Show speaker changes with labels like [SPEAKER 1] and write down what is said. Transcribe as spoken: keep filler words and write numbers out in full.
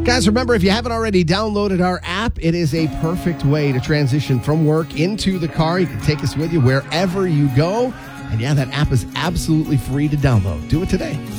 [SPEAKER 1] Guys, remember, if you haven't already downloaded our app, it is a perfect way to transition from work into the car. You can take us with you wherever you go. And yeah, that app is absolutely free to download. Do it today.